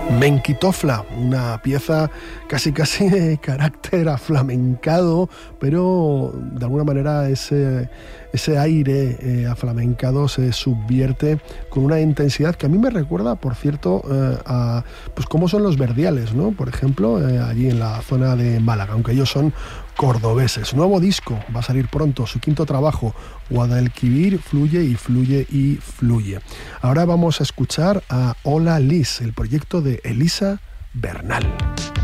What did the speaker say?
Menquitofla, una pieza casi de carácter aflamencado, pero de alguna manera ese aire aflamencado se subvierte con una intensidad que a mí me recuerda, por cierto, a pues cómo son los verdiales, ¿no? Por ejemplo, allí en la zona de Málaga, aunque ellos son cordobeses. Nuevo disco, va a salir pronto, su quinto trabajo, Guadalquivir, fluye y fluye y fluye. Ahora vamos a escuchar a Hola Liz, el proyecto de Elisa Bernal.